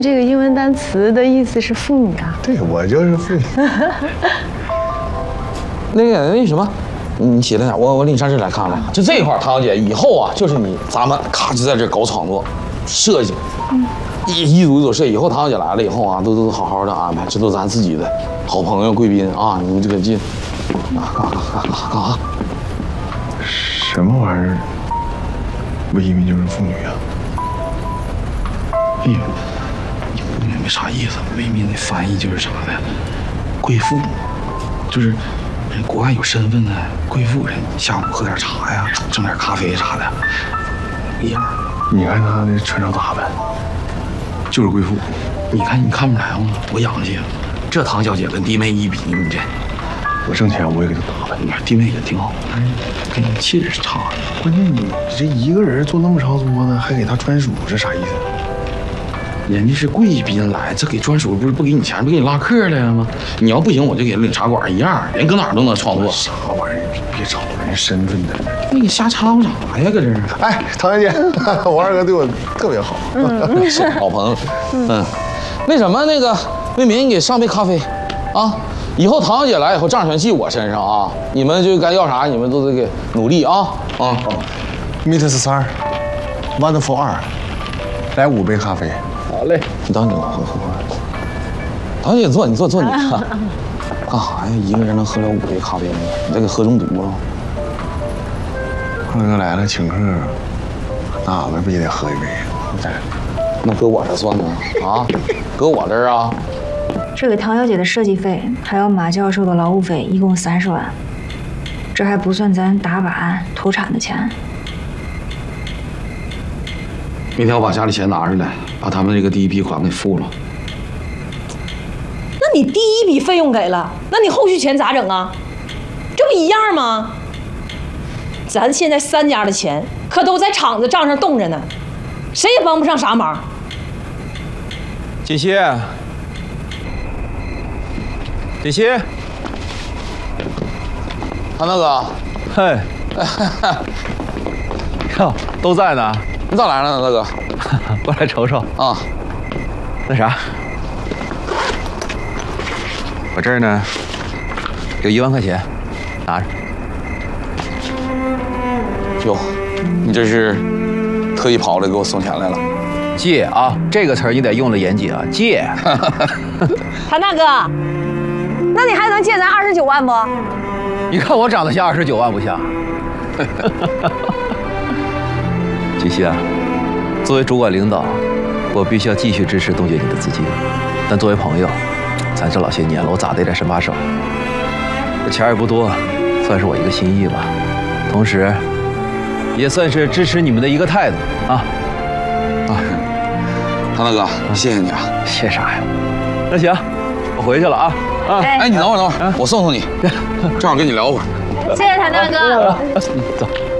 这个英文单词的意思是妇女啊。 对，我就是妇女。 那什么，你起来点，我领你上这来看看。就这一块，唐小姐，以后啊，就是咱们咔就在这搞创作、设计，一组一组设计。以后唐小姐来了以后啊，都好好的安排，这都咱自己的好朋友、贵宾啊，你们这个进。干啥？ 什么玩意儿？为民就是妇女啊！ 哎呀，你不明白啥意思？为民的翻译就是啥的，贵妇，就是人国外有身份的贵妇人，下午喝点茶呀，整点咖啡啥的，不一样。 你看她的穿着打扮，就是贵妇。 你看不出来吗？多洋气啊！这唐小姐跟弟妹一比，你这。 我挣钱我也给她打扮， 弟妹也挺好，但是跟你气质是差的。 关键你这一个人做那么长桌子，还给她专属，这啥意思？ 人家是贵宾来，这给专属不给你钱，不给你拉客来了吗？你要不行，我就给领茶馆一样，人搁哪儿都能创作。 啥玩意儿？别找人身份的。 那你瞎掺和啥呀？搁这儿？ 哎，唐小姐，我二哥对我特别好， 是好朋友。那什么，那个为民，你给上杯咖啡，啊。以后唐小姐来以后，账全记我身上啊！你们就该要啥，你们都得给努力啊 ！Miss 3 ，Wonderful 2，来5杯咖啡。 好嘞，你等喝。唐小姐坐，你坐你看，干啥呀？一个人能喝了5杯咖啡吗？你这给喝中毒了。 二哥来了请客，那俺们不也得喝一杯？ 那搁我这算呢？啊，搁我这儿啊？ 这给唐小姐的设计费，还有马教授的劳务费，一共30万。这还不算咱打板投产的钱。 明天我把家里钱拿出来，把他们这个第一批款给付了。 那你第一笔费用给了，那你后续钱咋整啊？这不一样吗？咱现在3家的钱可都在厂子账上冻着呢，谁也帮不上啥忙。 锦溪。锦溪， 唐大哥， 嘿，哟，都在呢。 你咋来了呢，大哥？ 过来瞅瞅啊。 那啥，我这儿呢有1万块钱，拿着。 哟，你这是特意跑来给我送钱来了？ 借啊，这个词儿你得用的严谨啊，借。 谭大哥。那你还能借咱29万不？ 你看我长得像29万不像？锦溪啊，作为主管领导，我必须要继续支持冻结你的资金。但作为朋友，咱这老些年了，我咋得点伸把手。这钱也不多，算是我一个心意吧。同时，也算是支持你们的一个态度啊。 唐大哥，谢谢你啊。 谢啥呀？那行，我回去了啊。 哎，你等会儿，我送你，正好跟你聊会儿。 谢谢谭大哥。 走。